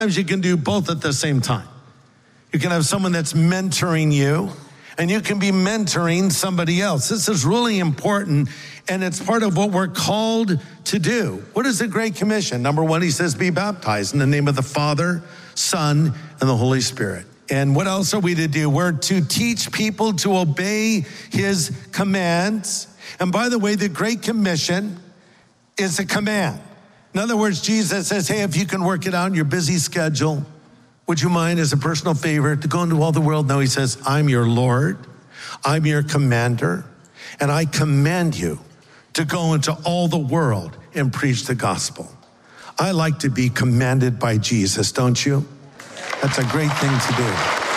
you can do both at the same time. You can have someone that's mentoring you, and you can be mentoring somebody else. This is really important, and it's part of what we're called to do. What is the Great Commission? Number one, he says, be baptized in the name of the Father, Son, and the Holy Spirit. And what else are we to do? We're to teach people to obey his commands. And by the way, the Great Commission is a command. In other words, Jesus says, hey, if you can work it out in your busy schedule, would you mind as a personal favor to go into all the world? No, he says, I'm your Lord, I'm your commander, and I command you to go into all the world and preach the gospel. I like to be commanded by Jesus, don't you? That's a great thing to do.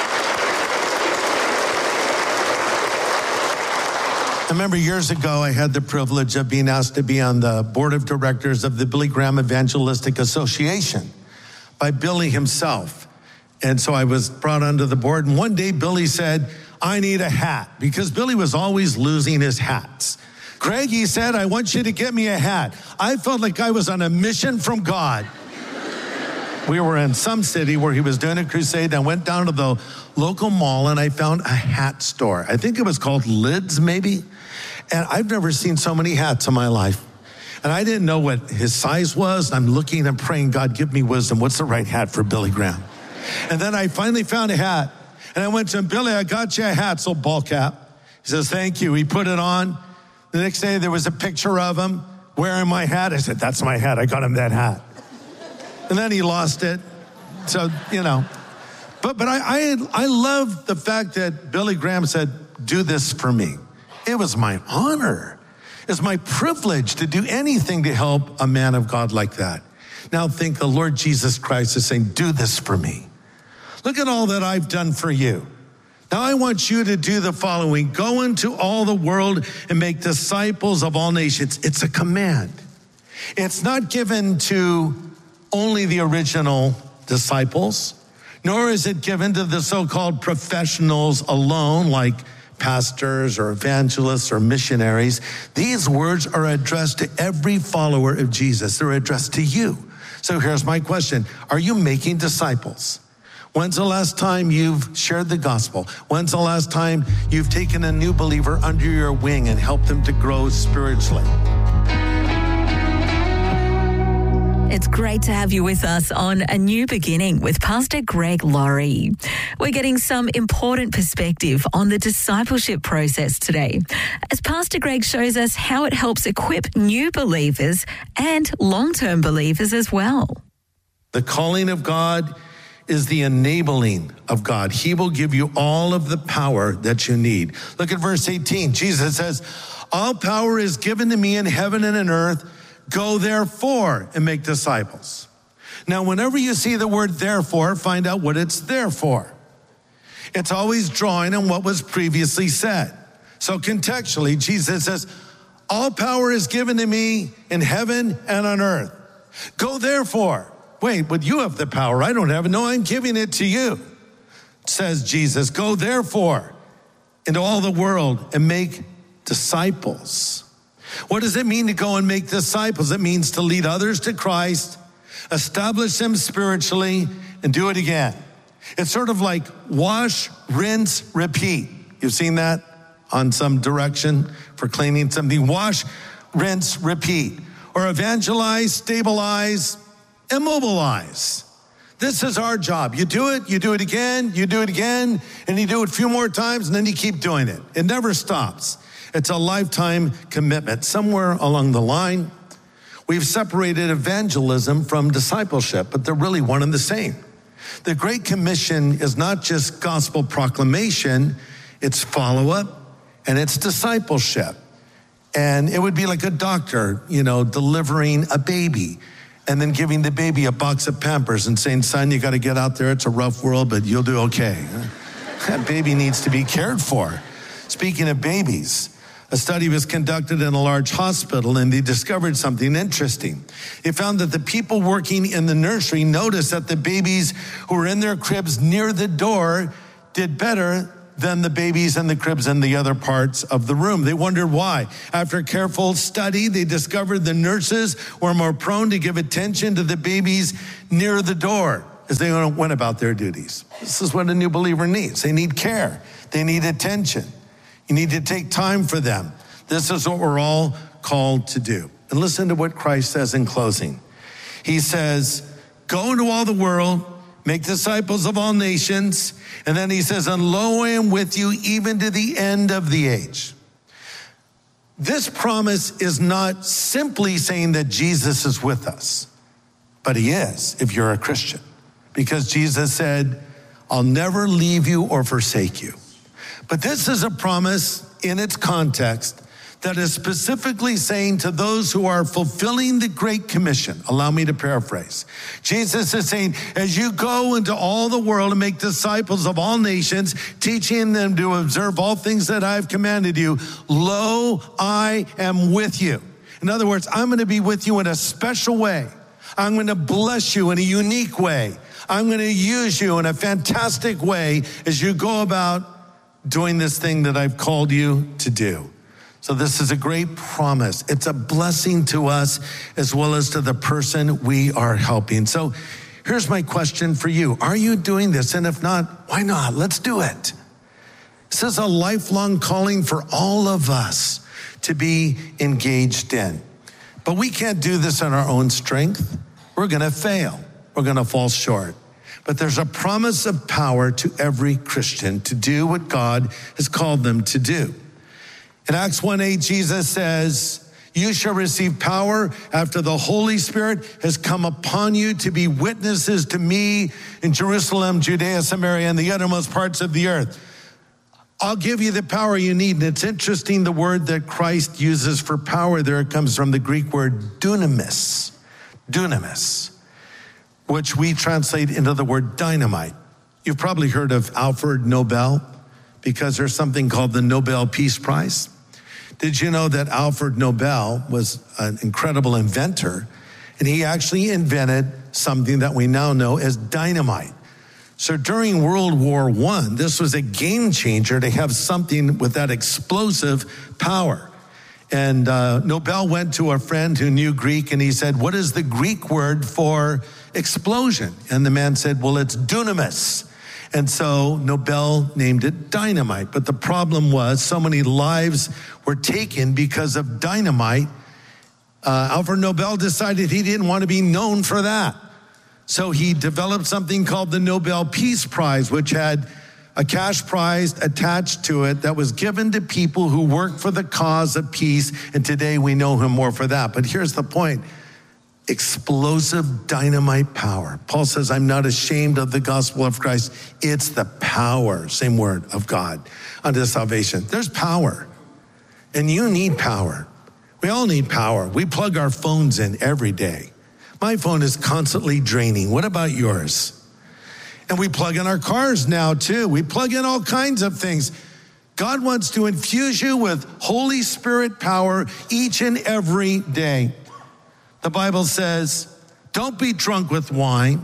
I remember years ago, I had the privilege of being asked to be on the board of directors of the Billy Graham Evangelistic Association by Billy himself. And so I was brought onto the board. And one day Billy said, I need a hat, because Billy was always losing his hats. Greg, he said, I want you to get me a hat. I felt like I was on a mission from God. We were in some city where he was doing a crusade. I went down to the local mall and I found a hat store. I think it was called Lids, maybe. And I've never seen so many hats in my life. And I didn't know what his size was. I'm looking and praying, God, give me wisdom. What's the right hat for Billy Graham? And then I finally found a hat. And I went to him, Billy, I got you a hat, so ball cap. He says, thank you. He put it on. The next day there was a picture of him wearing my hat. I said, that's my hat. I got him that hat. And then he lost it. So, you know. But I love the fact that Billy Graham said, do this for me. It was my honor. It's my privilege to do anything to help a man of God like that. Now think the Lord Jesus Christ is saying, do this for me. Look at all that I've done for you. Now I want you to do the following. Go into all the world and make disciples of all nations. It's a command. It's not given to only the original disciples, nor is it given to the so-called professionals alone, like pastors or evangelists or missionaries. These words are addressed to every follower of Jesus. They're addressed to you. So here's my question. Are you making disciples? When's the last time you've shared the gospel? When's the last time you've taken a new believer under your wing and helped them to grow spiritually? It's great to have you with us on A New Beginning with Pastor Greg Laurie. We're getting some important perspective on the discipleship process today, as Pastor Greg shows us how it helps equip new believers and long-term believers as well. The calling of God is the enabling of God. He will give you all of the power that you need. Look at verse 18. Jesus says, all power is given to me in heaven and in earth. Go therefore and make disciples. Now, whenever you see the word therefore, find out what it's there for. It's always drawing on what was previously said. So contextually, Jesus says, all power is given to me in heaven and on earth. Go therefore. Wait, but you have the power. I don't have it. No, I'm giving it to you, says Jesus. Go therefore into all the world and make disciples. What does it mean to go and make disciples? It means to lead others to Christ, establish them spiritually, and do it again. It's sort of like wash, rinse, repeat. You've seen that on some direction for cleaning something. Wash, rinse, repeat. Or evangelize, stabilize, immobilize. This is our job. You do it again, you do it again, and you do it a few more times, and then you keep doing it. It never stops. It's a lifetime commitment. Somewhere along the line, we've separated evangelism from discipleship, but they're really one and the same. The Great Commission is not just gospel proclamation, it's follow-up and it's discipleship. And it would be like a doctor, delivering a baby and then giving the baby a box of Pampers and saying, son, you got to get out there. It's a rough world, but you'll do okay. That baby needs to be cared for. Speaking of babies, a study was conducted in a large hospital, and they discovered something interesting. They found that the people working in the nursery noticed that the babies who were in their cribs near the door did better than the babies in the cribs in the other parts of the room. They wondered why. After careful study, they discovered the nurses were more prone to give attention to the babies near the door. as they went about their duties. This is what a new believer needs. They need care. They need attention. You need to take time for them. This is what we're all called to do. And listen to what Christ says in closing. He says, go into all the world, make disciples of all nations. And then he says, and lo, I am with you even to the end of the age. This promise is not simply saying that Jesus is with us, but he is if you're a Christian. Because Jesus said, I'll never leave you or forsake you. But this is a promise in its context that is specifically saying to those who are fulfilling the Great Commission. Allow me to paraphrase. Jesus is saying, as you go into all the world and make disciples of all nations, teaching them to observe all things that I've commanded you, lo, I am with you. In other words, I'm going to be with you in a special way. I'm going to bless you in a unique way. I'm going to use you in a fantastic way as you go about doing this thing that I've called you to do. So this is a great promise. It's a blessing to us as well as to the person we are helping. So here's my question for you. Are you doing this? And if not, why not? Let's do it. This is a lifelong calling for all of us to be engaged in. But we can't do this in our own strength. We're going to fail. We're going to fall short. But there's a promise of power to every Christian to do what God has called them to do. In Acts 1:8, Jesus says, you shall receive power after the Holy Spirit has come upon you to be witnesses to me in Jerusalem, Judea, Samaria, and the uttermost parts of the earth. I'll give you the power you need. And it's interesting, the word that Christ uses for power there comes from the Greek word dunamis, which we translate into the word dynamite. You've probably heard of Alfred Nobel because there's something called the Nobel Peace Prize. Did you know that Alfred Nobel was an incredible inventor, and he actually invented something that we now know as dynamite? So during World War I, this was a game changer to have something with that explosive power. And Nobel went to a friend who knew Greek, and he said, what is the Greek word for explosion? And the man said, well, it's dunamis. And so Nobel named it dynamite. But the problem was so many lives were taken because of dynamite. Alfred Nobel decided he didn't want to be known for that. So he developed something called the Nobel Peace Prize, which had a cash prize attached to it that was given to people who worked for the cause of peace. And today we know him more for that. But here's the point. Explosive dynamite power. Paul says, I'm not ashamed of the gospel of Christ. It's the power, same word, of God unto salvation. There's power, and you need power. We all need power. We plug our phones in every day. My phone is constantly draining. What about yours? And we plug in our cars now too. We plug in all kinds of things. God wants to infuse you with Holy Spirit power each and every day. The Bible says, don't be drunk with wine,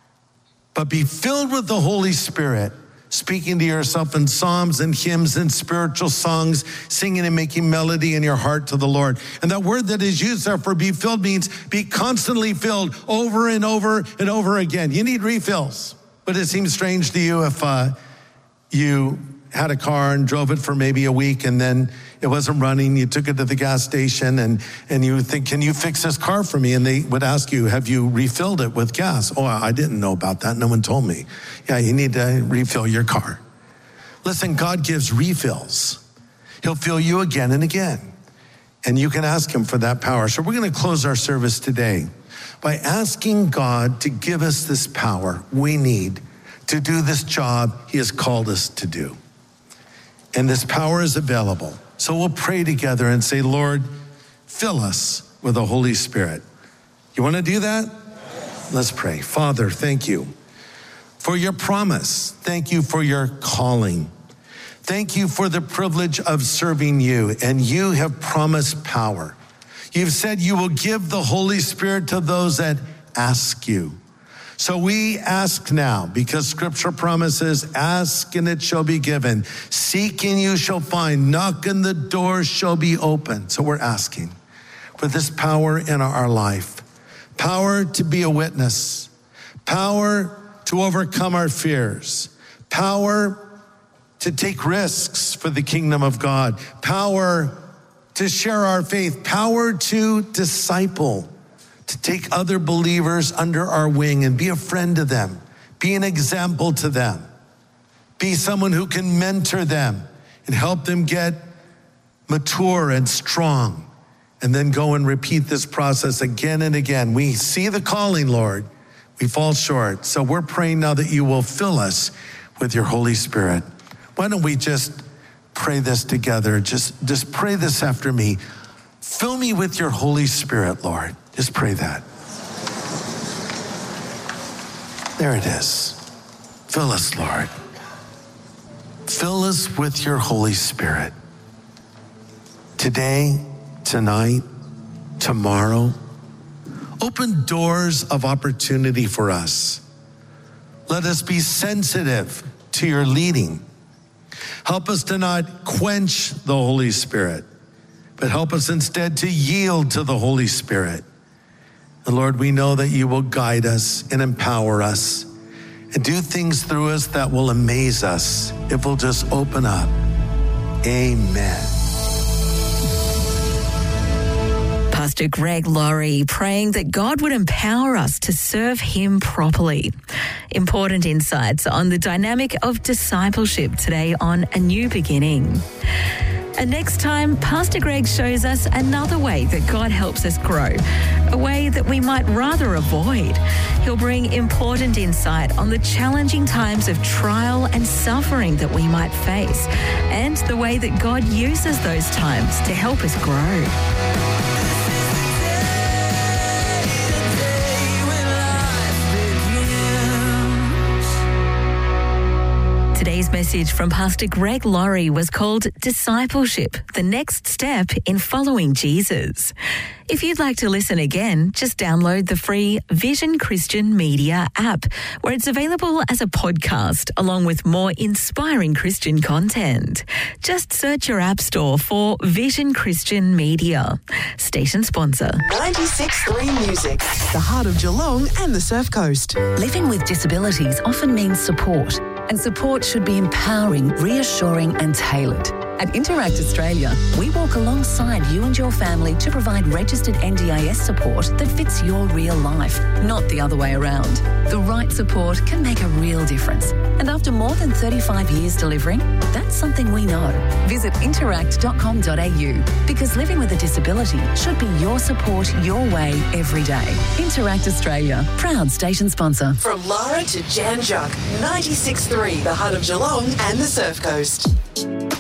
but be filled with the Holy Spirit, speaking to yourself in psalms and hymns and spiritual songs, singing and making melody in your heart to the Lord. And that word that is used there for be filled means be constantly filled over and over and over again. You need refills. But it seems strange to you if you had a car and drove it for maybe a week and then it wasn't running. You took it to the gas station and you think, can you fix this car for me? And they would ask you, have you refilled it with gas? Oh, I didn't know about that. No one told me. Yeah, you need to refill your car. Listen, God gives refills. He'll fill you again and again. And you can ask him for that power. So we're going to close our service today by asking God to give us this power we need to do this job he has called us to do. And this power is available. So we'll pray together and say, Lord, fill us with the Holy Spirit. You want to do that? Yes. Let's pray. Father, thank you for your promise. Thank you for your calling. Thank you for the privilege of serving you. And you have promised power. You've said you will give the Holy Spirit to those that ask you. So we ask now, because scripture promises, ask and it shall be given. Seek and you shall find. Knock and the door shall be open. So we're asking for this power in our life. Power to be a witness. Power to overcome our fears, power to take risks for the kingdom of God, power to share our faith, power to disciple, to take other believers under our wing and be a friend to them, be an example to them, be someone who can mentor them and help them get mature and strong, and then go and repeat this process again and again. We see the calling, Lord. We fall short. So we're praying now that you will fill us with your Holy Spirit. Why don't we just pray this together? Just pray this after me. Fill me with your Holy Spirit, Lord. Just pray that. There it is. Fill us, Lord. Fill us with your Holy Spirit. Today, tonight, tomorrow, open doors of opportunity for us. Let us be sensitive to your leading. Help us to not quench the Holy Spirit, but help us instead to yield to the Holy Spirit. And Lord, we know that you will guide us and empower us and do things through us that will amaze us if we'll just open up. Amen. Pastor Greg Laurie praying that God would empower us to serve him properly. Important insights on the dynamic of discipleship today on A New Beginning. And next time, Pastor Greg shows us another way that God helps us grow, a way that we might rather avoid. He'll bring important insight on the challenging times of trial and suffering that we might face, and the way that God uses those times to help us grow. Today's message from Pastor Greg Laurie was called Discipleship, the next step in following Jesus. If you'd like to listen again, just download the free Vision Christian Media app, where it's available as a podcast along with more inspiring Christian content. Just search your app store for Vision Christian Media. Station sponsor. 96.3 Music, the heart of Geelong and the Surf Coast. Living with disabilities often means support, and support should be empowering, reassuring and tailored. At Interact Australia, we walk alongside you and your family to provide registered NDIS support that fits your real life, not the other way around. The right support can make a real difference. And after more than 35 years delivering, that's something we know. Visit interact.com.au, because living with a disability should be your support your way every day. Interact Australia, proud station sponsor. From Lara to Jan Juck, 96.3, the heart of Geelong and the Surf Coast.